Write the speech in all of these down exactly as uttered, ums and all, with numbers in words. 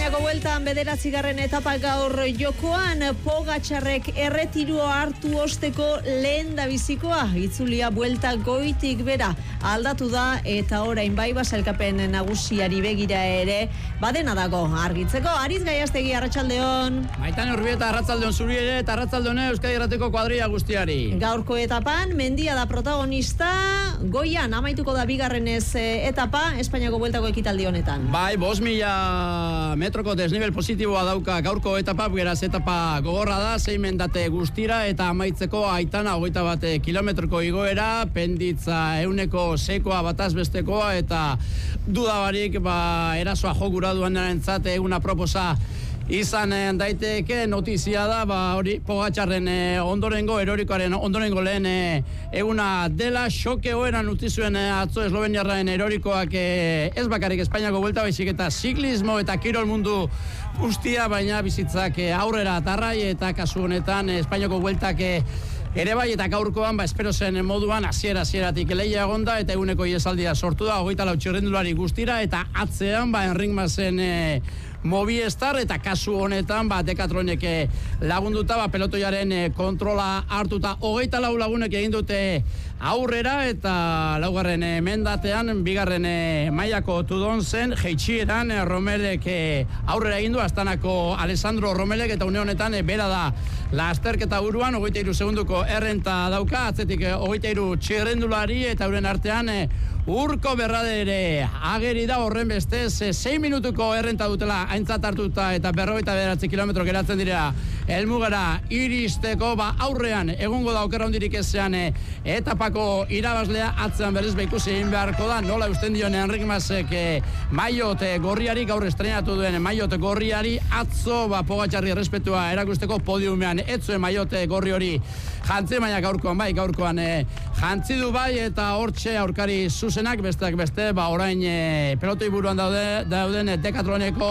Espainiako Bueltan bederatzigarren etapa gaur jokoan, Pogačarrek erretiroa hartu osteko lehen da bizikoa, itzulia Buelta goitik bera aldatu da eta orain bai sailkapen nagusiari begira ere badena dago argitzeko. Ariz Gaiastegi, arratsaldeon. Maitane Urbieta, arratsaldeon zuri ere eta arratsaldeon Euskadi Irratiko kuadrilla guztiari. Gaurko etapan Mendia da protagonista, goian amaituko da bigarrenez etapa Espainiako Bueltako ekitaldi honetan. Bai, bost mila metroko desnivel positiboa dauka gaurko etapa, beraz etapa gogorra da, zein mendate guztira eta amaitzeko Aitana hogeita bat kilometroko igoera, Penditza euneko sekoa bataz bestekoa eta dudabarik ba, erasoa jogura duenentzat eguna proposa izan daiteke. Notizia da, ba, hori Pogačarren eh, ondorengo, erorikoaren ondorengo lehen eh, eguna dela, xoke hoeran utzi zuen eh, atzo esloveniarren erorikoak eh, ez bakarrik Espainiako Buelta baizik eta ziklismo eta kirol mundu guztia, baina bizitzak eh, aurrera atarrai eta kasu honetan eh, Espainiako Bueltak eh, ere bai eta gaurkoan ba espero zen moduan hasiera hasieratik lehia egonda eta eguneko iesaldia sortu da hogeita lau txirrindulari guztira eta atzean ba Enrikmasen eh, Movistar eta kasu honetan ba Decathlonek lagunduta ba pelotoiaren kontrola hartuta hogeita lau lagunek egin dute aurrera eta laugarren mendatean bigarren mailako Tudonzen jeitsieran Romelek aurrera egin du Astanako Alessandro Romelek eta une honetan bera da lasterketa buruan hogeita hiru segunduko errenta dauka, atzetik hogeita hiru txirrindulari eta euren artean Urko Berradere ageri da horren bestez sei minutuko errenta dutela aintzat hartuta eta berrogeita bederatzi kilometro geratzen dira helmugara iristeko, ba aurrean egongo da okerra hundirik ezean etapako irabazlea, atzean berriz ikusi egin beharko da nola eusten dion Enrikmasek maiot gorriari, gaur estrenatu duen maiot gorriari, atzo ba Pogačarri errespetua erakusteko podiumean etzuen maiot gorri hori jantzi, baina gaurkoan bai, gaurkoan eh, jantzi du bai eta hortxe aurkari zuzenak besteak beste, ba orain eh, pelotoi buruan daude, dauden Decathroneko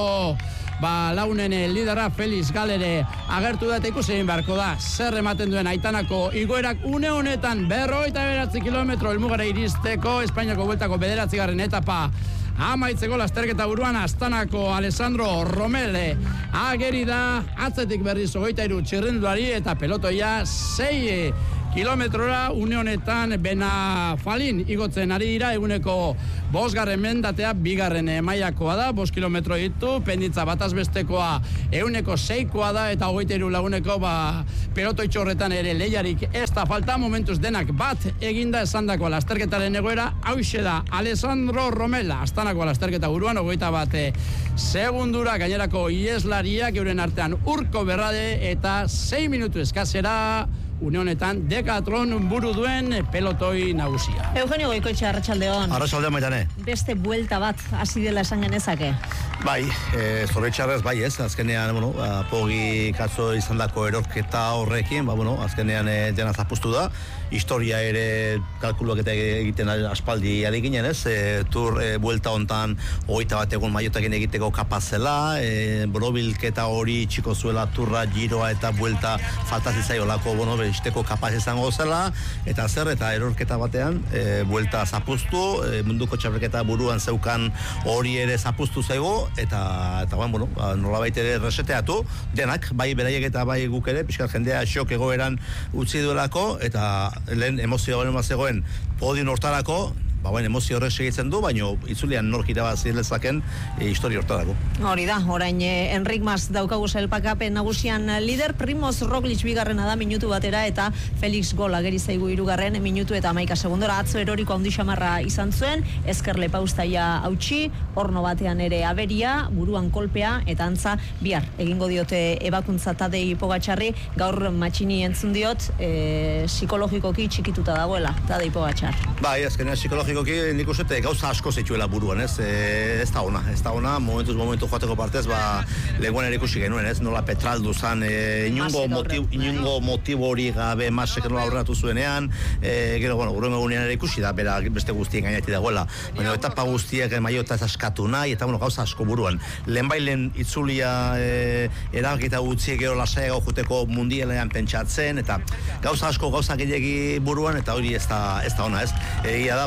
ba launen lidera Felix Galere agertu da eta ikusi egin beharko da zer ematen duen Aitanako igoerak une honetan berrogeita bederatzi kilometro helmugara iristeko Espainiako Bueltako bederatzigarren etapa amaitzeko lasterketa buruan Astanako Alessandro Romele ageri da, atzetik berriz hogeita hiru txirrindulari eta pelotoia sei kilometrora une honetan Benafalin igotzen ari dira, eguneko bosgarren mendatea bigarren mailakoa da, bost kilometro ditu, Penditza bataz bestekoa eguneko seikoa da eta hogeita hiru laguneko ba pelotoitxo horretan ere lehiarik ez da falta, momentuz denak bat eginda esandako lasterketaren egoera, hauxe da Alessandro Romela, Astanako lasterketa buruan, hogeita bat segundura gainerako ieslariak euren artean Urko Berrade eta sei minutu eskazera une honetan Decathlon buru duen pelotoi nagusia. Eugenio Goikoetxe, arratsaldeon. Arratsaldeon Maitane. Beste buelta bat hasi dela esan genezake. Bai, eh zoritxarrez bai, ez. Azkenean, bueno, Pogi katzo izandako erorketa horrekin, ba bueno, azkenean eh, dena zapustu da. Historia ere kalkuluak eta egiten aspaldi ari ginen, ez? E, tur e, buelta hontan hogeita bat egun maiotakin egiteko kapazela, e, borobilketa hori txiko zuela turra, giroa eta buelta falta zitzaiolako, bueno, beristeko kapaz izango zela, eta zer, eta erorketa batean, e, buelta zapustu, e, munduko txapelketa buruan zeukan hori ere zapustu zaigo, eta, eta bueno, nolabait ere reseteatu, denak, bai beraiek eta bai guk ere, pixkat jendea xok egoeran utzi duelako, eta lehen emozio garen bat zegoen podium hortarako, ba, bueno, emozio horrek segitzen du, baina itzulean nork irabazi lezaken e, historia hortarako. Hori da, orain eh, Enrikmas daukagu sailkapen nagusian lider, Primoz Roglic bigarrena da minutu batera eta Felix Gol ageri zaigu hirugarren minutu eta hamaika segundora. Atzo eroriko handi xamarra izan zuen, ezker lepaustaia hautsi, horno batean ere aberia, buruan kolpea eta antza bihar egingo diote ebakuntza Tadej Pogačarri, gaur matxini entzun diot, e, psikologikoki txikituta dagoela Tadej Pogačar. Bai, azkenean psikologikoki nik uste gauza asko zituela buruan, ez? E, ez da ona, ez da ona, momentuz momentu joateko partez, ba, lehenguan ere ikusi genuen, ez? Nola petraldu zan, e, inungo, motiv, inungo motibo hori gabe masek nola aurreratu zuenean, e, gero, bueno, urren egunean ere ikusi da, bera beste guztien gainati dagoela, baina etapa guztiak maiota ez askatu nahi, eta bueno, gauza asko buruan. Lehen bailen itzulia e, erabakita gutziek gero lasaiago juteko mundialean pentsatzen, eta gauza asko, gauza gehiagi buruan, eta hori ez da, ez da ona, ez? Egia da, ba,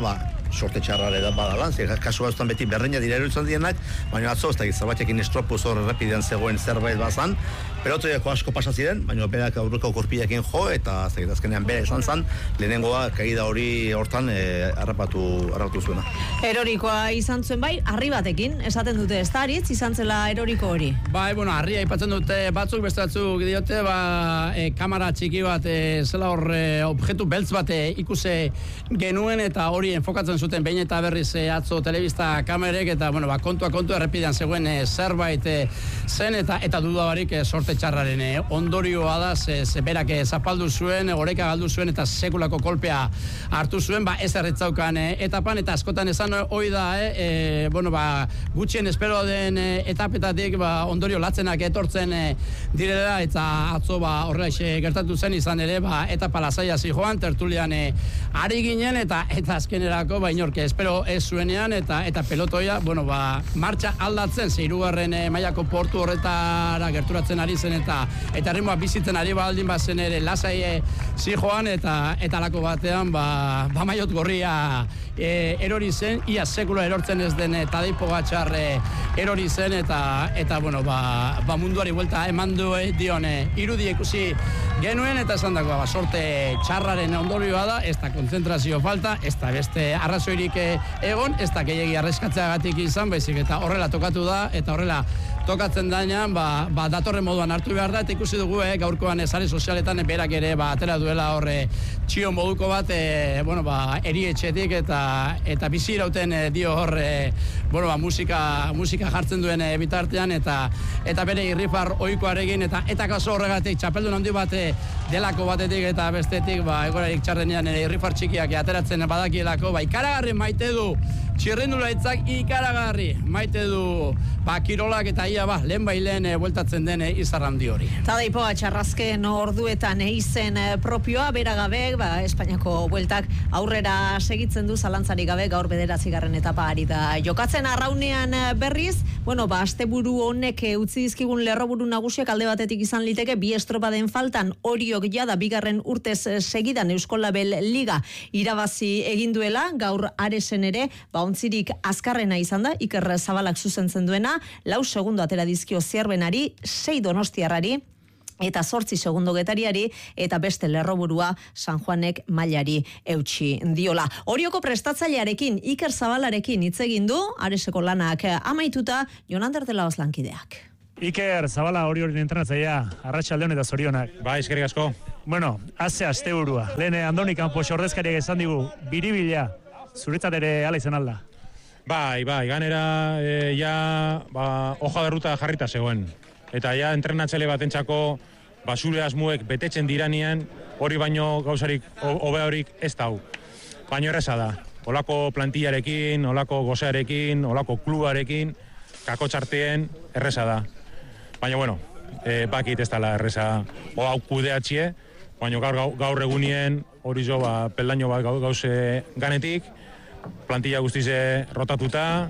sorte txarrare da badalan, ze kasu batzutan beti berdina dira eruditzen dienak, baina atzo ez da zerbaitekin estropuz hor errepidean zegoen zerbait bazan, pelotoiako asko pasa ziren, baina berak aurreko korpiakin jo, eta zegit azkenean bere esan zan, lehenengoa kaida hori hortan e, harrapatu, harrapatu zuena. Erorikoa izan zuen bai, harri batekin, esaten dute ez da aritz, izan zela eroriko hori. Bai, bueno, harria aipatzen dute batzuk, beste batzuk diote, ba, e, kamera txiki bat, e, zela hor e, objektu beltz bat e, ikuse genuen, eta hori enfokatzen zuten behin eta berriz e, atzo telebista kamerek, eta bueno, ba, kontua kontu errepidean zegoen e, zerbait e, zen, eta eta dudabarik e, sorte txarraren e, ondorioa da, ze, ze berak e, zapaldu zuen, oreka galdu zuen, eta sekulako kolpea hartu zuen, ba, ez erretzaukan e, etapan, eta askotan esan hoi da, e, e, bueno, ba, gutxien espero den e, etapetatik, ba, ondorio latzenak etortzen e, direla, eta atzo ba, horrelaxe gertatu zen izan ere, ba, etapa lasaia zijoan, tertulian e, ari ginen, eta eta azkenerako, ba, inorke, espero ez zuenean, eta eta pelotoia, bueno, ba, martxa aldatzen, ze hirugarren e, mailako portu horretara gerturatzen ari zen, eta eta ritmoa bizitzen ari baldin bazen ere lasai e, zijoan, eta eta lako batean, ba, ba maiot gorria e, erori zen, ia sekula erortzen ez den Tadej Pogačar e, erori zen, eta eta bueno, ba, ba munduari buelta eman du e, dion e, irudi ikusi genuen, eta esan dagoa, ba, sorte txarraren ondorioa da, ez da kontzentrazio falta, ez da beste arrazoirik e, egon, ez da gehiagi arreskatzeagatik izan, baizik eta horrela tokatu da, eta horrela tokatzen dainan, ba, ba datorren moduan hartu behar da, eta ikusi dugu, eh, gaurkoan sare sozialetan berak ere ba, atera duela horre txio moduko bat, e, bueno, ba, erietxetik, eta eta bizi irauten e, dio horre, bueno, ba, musika, musika jartzen duen e, bitartean, eta eta bere irrifar ohikoarekin, eta eta kaso horregatik, txapeldun handi bat delako batetik eta bestetik, ba, egorarik txarrenean ere irrifar txikiak ateratzen badakielako, ba, ikaragarri maite du, txirrindula itzak ikaragarri maite du, ba, kirolak eta ia, ba, lehen bai lehen e, bueltatzen den e, izarrandi hori. Tadej Pogačar azken orduetan izen propioa, bera gabe, ba, Espainiako bueltak aurrera segitzen du zalantzarik gabe, gaur bederatzigarren etapa ari da jokatzen. Arraunean berriz, bueno, ba, asteburu honek utzi dizkigun lerroburu nagusiak alde batetik izan liteke, bi estropaden faltan, Oriok jada bigarren urtez segidan Eusko Label Liga irabazi egin duela, gaur Aresen ere, ba, ontzirik azkarrena izan da, Iker Zabalak zuzentzen duena, lau segundo atera dizkio Zierbenari, sei Donostiarrari, eta zortzi segundo Getariari, eta beste lerroburua San Juanek mailari eutxi diola. Orioko prestatzailearekin, Iker Zabalarekin hitz egin du, Areseko lanak amaituta, Jon Ander de la Oslankideak. Iker Zabala hori hori entrenatzailea, arratsaldeon eta zorionak. Ba, eskerrik asko. Bueno, haze asteburua. Lehen Andoni Kanpos ordezkariak esan digu, biribila, zuretzat ere ala izan alda. Bai, bai, ganera e, ja, ba, hoja de ruta jarrita zegoen. Eta ja, entrenatzaile batentzako, basure asmuek betetzen diranean, hori baino gauzarik, hobe horik ez dau. Baino erreza da. Olako plantillarekin, olako gozearekin, olako klubarekin, kakotxarteen erreza da. Baina, bueno, e, bakit ez dala erreza o hau kudeatxie, baina gaur, gaur egunien hori jo, ba, peldaino bat gauze ganetik, plantilla guztize rotatuta,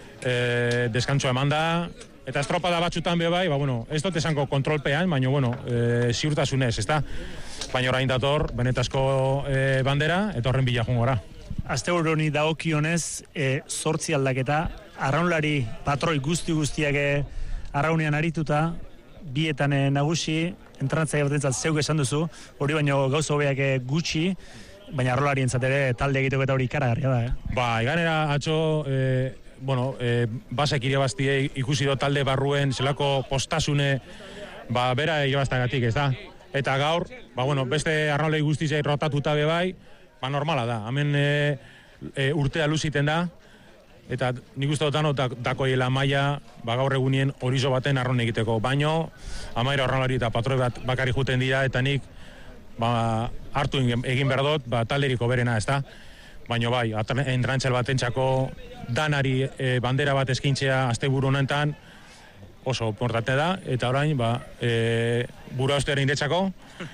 e, deskantsoa eman da, eta estropada batzutan be bai, ba, bueno, ez dut esango kontrolpean, baina, bueno, e, ziurtasunez, ez da? Baina orain dator, benetazko e, bandera, eta horren bila jungora. Asteburu honi dagokionez, e, zortzi aldaketa, arraunlari patroi guzti guztiak arraunean arituta, bietan e, nagusi, entranatzaia batentzat zeuk esan duzu, hori baino gauza hobeak e, gutxi, baina arrolari entzatere talde egiteko eta hori ikaragarria da, eh? Ba, eganera atxo, e, bueno, e, basek irabaztie ikusi do talde barruen zelako postasune, ba, bera irabaztagatik, ez da? Eta gaur, ba, bueno, beste arraulei guztizei rotatuta be bai, ba, normala da. Hemen e, e, urtea luziten da, eta nik uste dutano dakoiela maila, ba, gaur egunien horizo baten arraun egiteko. Baino, amaira arraulari eta patroi bat bakarri juten dira, eta nik, ba, hartu egin behar dut, ba, talderiko berena, ez da? Baina bai, entrantzel batentzako danari e, bandera bat eskintzea asteburu honetan oso importante da, eta orain, ba, e, buru austearen indetzako,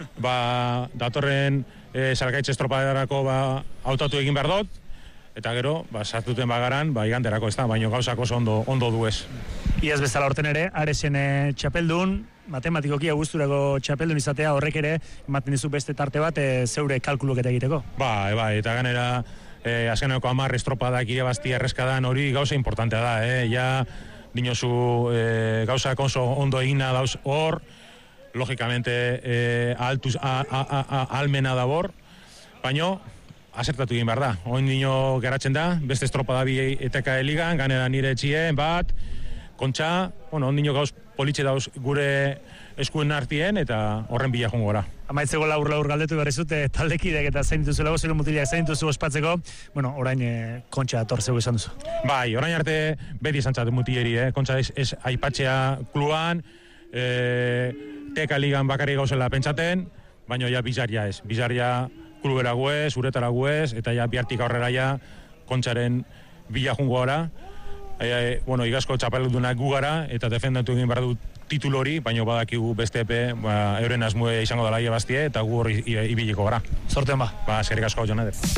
ba, datorren e, salgaitz estropadarako ba, hautatu egin behar dut, eta gero, ba, sartuten bagaran, ba, iganderako ez da, baina gauzak oso ondo, ondo duez. Iaz bezala horten ere, Aresen e, txapeldun, matematikoki gusturako txapeldun izatea horrek ere ematen dizu beste tarte bat e, zeure kalkuluk eta egiteko. Ba, e, ba, eta ganera e, azkeneko hamar estropadak irabazti erreskadan hori gauza importantea da, eh? Ja, dinozu e, gauza konso ondo egina dauz hor, logikamente e, altuz, a, a, a, a, almena da bor, baino, asertatu egin behar da. Oin dino geratzen da, beste estropada bi eteka eligan, ganera nire etxien, bat, kontxa, bueno, ondino gauz politxe dauz gure eskuen artien, eta horren bila jongo gara. Amaitzeko laur-laur galdetu behar zute, taldekidek eta zain dituzu lago, zero mutilak zain dituzu ospatzeko, bueno, orain e, kontxa torzeu esan duzu. Bai, orain arte beti esan txatu mutileri, eh? Kontxa ez, ez aipatzea kluan, e, teka ligan bakarri gauzela pentsaten, baina ja bizarria ez, bizarria klubera guez, uretara guez, eta ja bihartik aurrera ja kontxaren bila jungo gara. E, e, bueno, igazko txapeldunak gu gara, eta defendatu egin behar du titulu hori, baina badakigu beste epe, ba, euren asmue izango dela bastie, eta gu hori ibiliko gara. Zorten ba. Ba, eskerrik asko Jon Eder.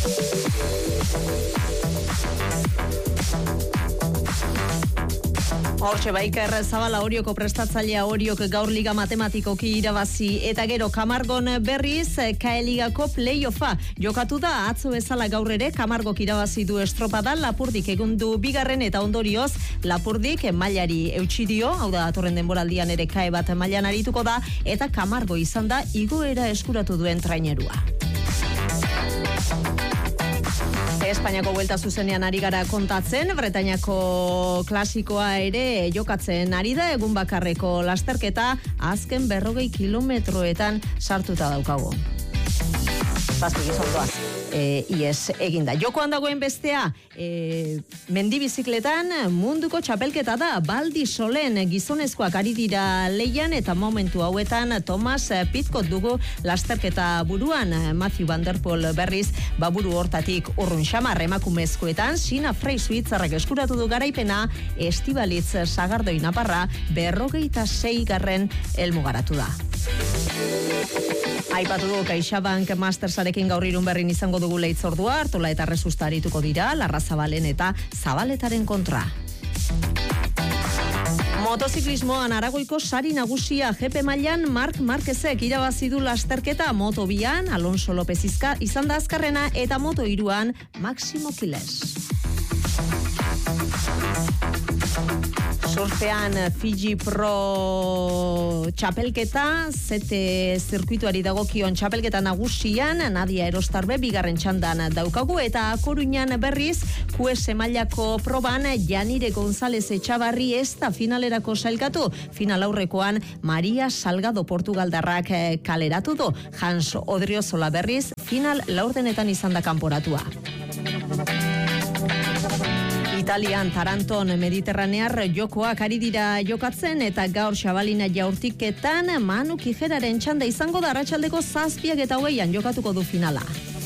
Hortxe Baiker Zabala Orioko prestatzailea Oriok gaur liga matematikoki irabazi eta gero Kamargon berriz K E Ligako playoffa jokatu da atzo bezala gaur ere Kamargok irabazi du estropada Lapurdik egun du bigarren eta ondorioz Lapurdik mailari eutsi dio, hau da datorren denboraldian ere K E bat mailan arituko da eta Kamargo izan da igoera eskuratu duen trainerua. Espainiako buelta zuzenean ari gara kontatzen, Bretainiako klasikoa ere jokatzen ari da, egun bakarreko lasterketa azken berrogei kilometroetan sartuta daukago. Zazpi gizondoaz, e, ies eginda. Jokoan dagoen bestea, e, mendibizikletan munduko txapelketa da, Baldi Solen gizonezkoak ari dira leian eta momentu hauetan Thomas Pitcock dugu lasterketa buruan, Matthew Van Der Poel berriz baburu hortatik urrun xamar emakumezkoetan, Sina Frey Suitzarrak eskuratu du garaipena, Estibalitz Sagardoi Naparra berrogeita sei garren helmugaratu da. Aipatu du CaixaBank Mastersarekin gaur irun berrin izango dugu leitzordua, Artola eta Resusta arituko dira, Larra Zabalen eta Zabaletaren kontra. Motoziklismoan Aragoiko sari nagusia G P mailan Marc Marquezek irabazi du lasterketa, Moto bian Alonso López izan da azkarrena eta Moto hiruan Máximo Quiles. Surfean Fiji Pro txapelketa, zete zirkuituari dagokion txapelketa nagusian, Nadia Erostarbe bigarren txandan daukagu, eta Koruñan berriz, Q S mailako proban, Janire González Etxabarri ez da finalerako sailkatu. Final aurrekoan, Maria Salgado Portugaldarrak kaleratu du. Hans Odriozola berriz, final laurdenetan izan da kanporatua. Italian Taranton Mediterranear jokoak ari dira jokatzen eta gaur Xabalina jaurtiketan Manu Kijeraren txanda izango da arratsaldeko zazpiak eta hogeian jokatuko du finala.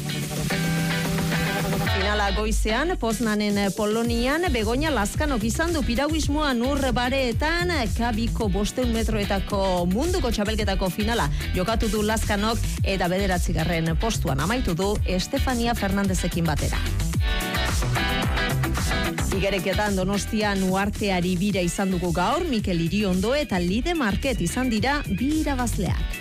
Finala goizean, Poznanen Polonian, Begoña Lazkanok izan du piragüismoan ur bareetan, kabiko bosteun metroetako munduko txapelketako finala jokatu du Lazkanok eta bederatzigarren postuan amaitu du Estefania Fernandezekin batera. Igereketan Donostian uarteari bira izan dugu gaur, Mikel Iriondo eta Lide Market izan dira bi irabazleak.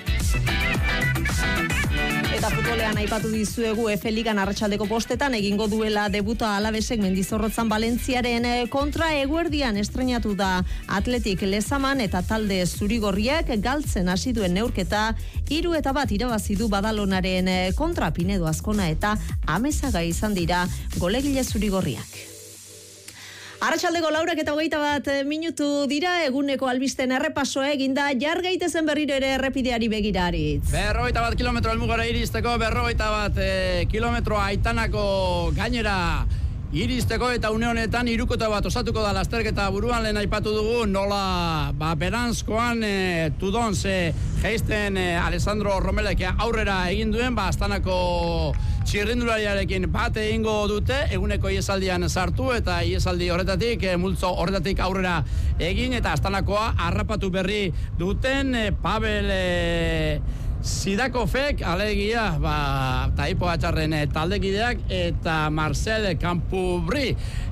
Eta futbolean aipatu dizuegu Efe Ligan arratsaldeko postetan egingo duela debuta Alavesek Mendizorrotzan Valentziaren kontra, eguerdian estrenatu da Atletik Lezaman eta talde zurigorriak galtzen hasi duen neurketa hiru eta bat irabazi du Badalonaren kontra, Pinedo Azkona eta Amezaga izan dira golegile zurigorriak. Arratsaldeko laurak eta hogeita bat minutu dira, eguneko albisten errepasoa eginda, jar gaitezen berriro ere errepideari begiraritz. Berrogeita bat kilometro helmugara iristeko, berrogeita bat eh, kilometro Aitanako gainera iristeko, eta une honetan irukota bat osatuko da lasterketa buruan. Lehen aipatu dugu nola ba, Beranzkoan e, Tudon ze geisten e, Alessandro Romelek aurrera egin duen, ba, Astanako txirrindulariarekin bat egingo dute, eguneko iesaldian sartu eta iesaldi horretatik, e, multzo horretatik aurrera egin, eta Astanakoa harrapatu berri duten e, Pavel e, Sidakofek, alegia, ba, Taipo Atxarren taldekideak eta Marcel Campubri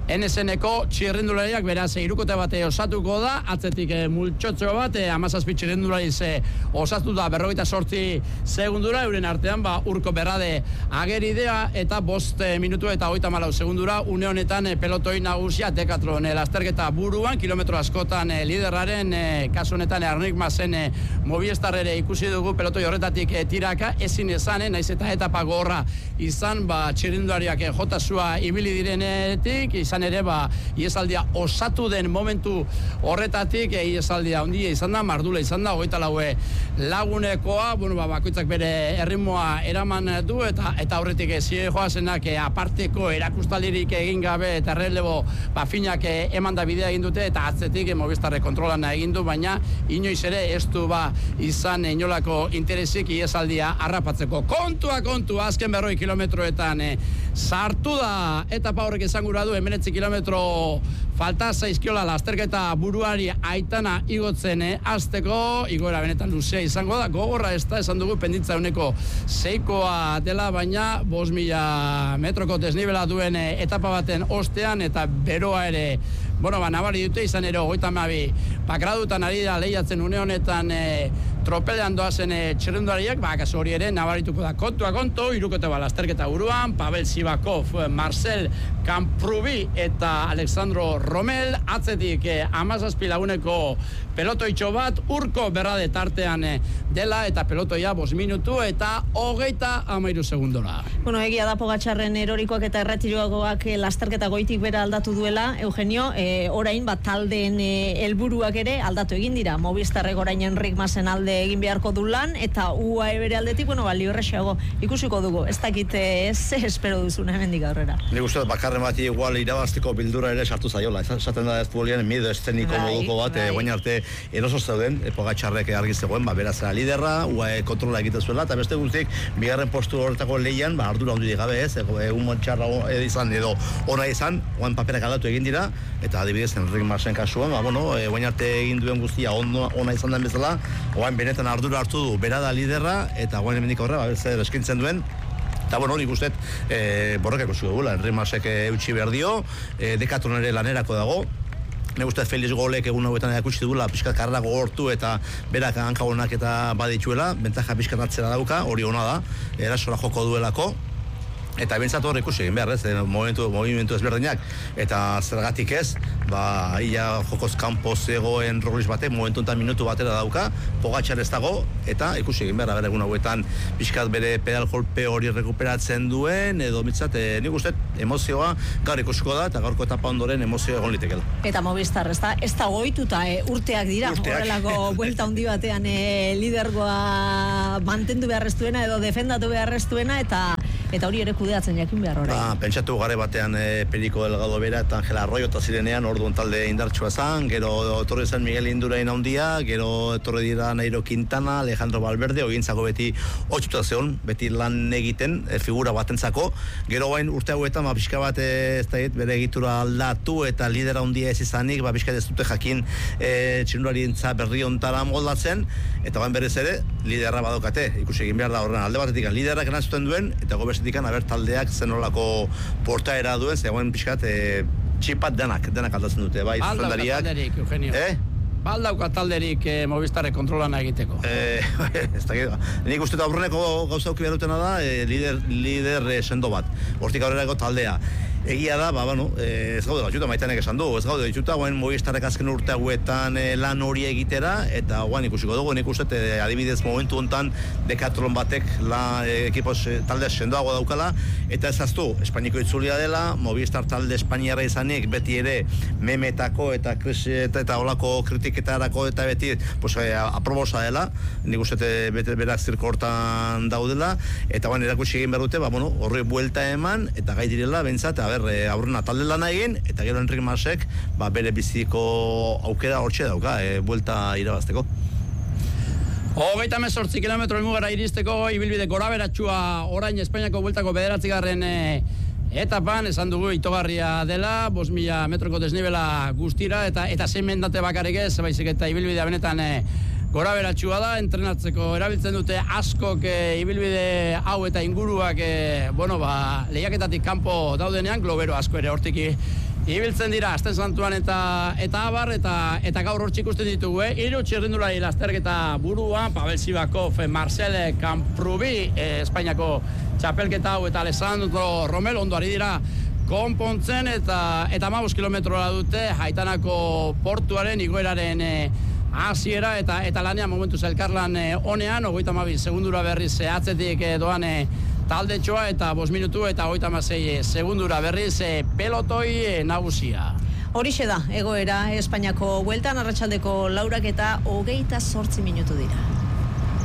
N S N-ko txirrindulariak beraz hirukote bate osatuko da, atzetik e, multxotxo bat, e, amazazpi txirrindulariz e, osatu da berrogeita sortzi segundura, euren artean ba, Urko Berrade ageridea eta bost e, minutu eta hogeita hamalau segundura, une honetan e, pelotoi nagusia Decathlon e, lasterketa buruan, kilometro askotan e, liderraren, e, kasu honetan Arnik Masen e, Movistar ere ikusi dugu pelotoi horretatik e, tiraka, ezin ezanen, naiz eta etapa gorra izan, ba, txirrindulariak e, jotasua ibili direnetik, izan ere, ba, iesaldia osatu den momentu horretatik, e, iesaldia ondia izan da, mardula izan da, hogeita laue lagunekoa, bueno, ba, bakoitzak bere erritmoa eraman du, eta eta horretik zie joazenak e, aparteko erakustalirik egin gabe, eta errelebo, ba, finak e, eman da bidea egin dute, eta atzetik e, Movistarre kontrolan egin du, baina inoiz ere ez du, ba, izan inolako interesik iesaldia harrapatzeko. Kontua, kontua, azken berroi kilometroetan e, sartu da, etapa horrek esan gura du, hemenetzi kilometro falta zaizkiola lasterketa buruari Aitana igotzen eh, azteko, igoera benetan luzea izango da, gogorra ez da, esan dugu penditza uneko seikoa dela, baina bost mila metroko desnibela duen eh, etapa baten ostean, eta beroa ere, bueno, ba, nabari dute izan ere, hogeita hamabi bakradutan ari da lehiatzen une honetan eh, tropelean doazen e, txirrindulariak, ba, kaso hori ere nabarituko da kontua kontu, irukote ba, lasterketa buruan, Pavel Sivakov, Marcel Camprubi eta Alexandro Romel, atzetik e, amazazpi laguneko pelotoitxo bat, Urko Berrade tartean e, dela, eta pelotoia bost minutu eta hogeita hamairu segundora. Bueno, egia da Pogačarren erorikoak eta erretiroagoak e, lasterketa goitik bera aldatu duela, Eugenio, e, orain bat taldeen e, helburuak ere aldatu egin dira, Movistarrek orain Enrik Masen alde egin beharko du lan, eta U A E bere aldetik, bueno, balio errexeago ikusiko dugu, ez dakit ez espero duzuna hemendik aurrera. Nik uste bakarren bati igual irabazteko bildura ere sartu zaiola, esaten da ez futbolian miedo eszeniko moduko bat, bai. Guain arte eroso zeuden, Pogačarrek argi zegoen, ba, beraz liderra, U A E kontrola egiten zuela, eta beste guztik, bigarren postu horretako lehian, ba, ardura handirik gabe ez, egun montxarra izan edo ona izan, guain paperak aldatu egin dira, eta adibidez, Enrik Masen kasuan, ba, bueno, guain arte egin duen guztia ona, ona izan den bezala, guain benetan ardura hartu du, bera da liderra, eta guain hemendik aurrera, ba, zer eskintzen duen, eta bueno, nik uste e, borrokako zu dugula, Enrik Masek eutxi behar dio, e, Decathlon ere lanerako dago, nik uste Felix Golek egun hauetan erakutsi dugula, pixkat karrera gogortu eta berak hankagonak eta badituela, bentaja pixkat atzera dauka, hori ona da, erasora joko duelako, eta bentsat hor ikusi egin behar, ez, movimentu, movimentu ezberdinak, eta zergatik ez, ba, ia jokoz kanpo zegoen Roglic batek, momentu enten minutu batera dauka, Pogačar ez dago, eta ikusi egin behar, egun hauetan pixkat bere pedal golpe hori rekuperatzen duen, edo mitzat, e, nik uste, emozioa gaur ikusiko da, eta gaurko etapa ondoren emozioa egon litekela. Eta Movistar, ez da, ez da goituta, e, urteak dira, urteak. Horrelako buelta handi batean e, lidergoa mantendu beharreztuena, edo defendatu beharreztuena, eta eta hori ere kudeatzen jakin behar orain. Ba, pentsatu gare batean e, Perico Delgado bera eta Angela Arroyo eta zirenean orduan talde indartsua zan, gero etorri zen Miguel Indurain handia, gero etorri dira Nairo Quintana, Alejandro Valverde, ogintzako beti otxuta zeon, beti lan egiten, e, figura batentzako, gero bain urte hauetan, ba, pixka bat ez da bere egitura aldatu eta lidera handia ez izanik, ba, pixka ez dute jakin e, txirrindulari entza berri ontara moldatzen, eta bain berez ere, liderra badokate, ikusi egin behar da horren alde batetik, liderrak erantzuten duen, eta gobertetik aber taldeak zenolako portaera duen, zegoen pixkat e, txipat denak, denak aldatzen dute, bai, zuzendariak. Baldauka talderik, Eugenio. Eh? Baldauka talderik e, Movistarre kontrolana egiteko. Eh, ez da, nik uste eta aurreneko gauza auki behar dutena da, e, lider, lider e, sendo bat, hortik aurrerako taldea. Egia da, ba, bueno, ez gaude batxuta, maitanek esan du, ez gaude batxuta, guain Movistarrek azken urte hauetan e, lan hori egitera, eta guain ikusiko dugu, nik uste, e, adibidez momentu hontan Decathlon batek la e, ekipos e, talde sendoago daukala, eta ez aztu, Espainiko itzulia dela, Movistar talde Espainiarra izanik, beti ere memetako eta eta, eta olako kritiketarako eta beti pues, e, aprobosa dela, nik uste, bete berak zirko hortan daudela, eta guain erakutsi egin behar dute, ba, bueno, horri buelta eman, eta gai direla, bentsat, a ber, aurrena talde lana egin, eta gero Enrik Masek, ba, bere biziko aukera hortxe dauka, e, buelta irabazteko. Hogeita mezortzi kilometro elmugara iristeko, ibilbide goraberatsua orain Espainiako bueltako bederatzigarren e, etapan, esan dugu itogarria dela, bost mila metroko desnibela guztira, eta eta zein mendate bakarrik ez, baizik eta ibilbidea benetan e, gora beratsua da, entrenatzeko erabiltzen dute askok e, ibilbide hau eta inguruak e, bueno, ba, lehiaketatik kanpo daudenean, globero asko ere hortik ibiltzen dira Asten Santuan eta eta abar eta eta gaur hortzik ikusten ditugu, eh? Hiru txirrindulari lasterketa buruan, Pavel Sivakov, Marcel Camprubi, eh, Espainiako txapelketa hau eta Alessandro Romel ondo ari dira konpontzen eta eta hamabost kilometrora dute Aitanako portuaren igoeraren eh, hasiera eta eta lanean momentu elkarlan eh, honean, hogeita hamabi segundura berriz eh, atzetik eh, doan eh, taldetxoa eta bost minutu eta hogeita hamasei segundura berriz eh, pelotoi eh, nagusia. Horixe da, egoera Espainiako bueltan arratsaldeko laurak eta hogeita zortzi minutu dira.